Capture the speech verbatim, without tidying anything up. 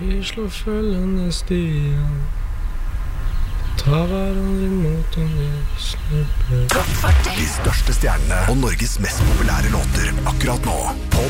Vi slår følgende stier, tar hverandre imot om vi slipper. De største stjernene og Norges mest populære låter akkurat nå på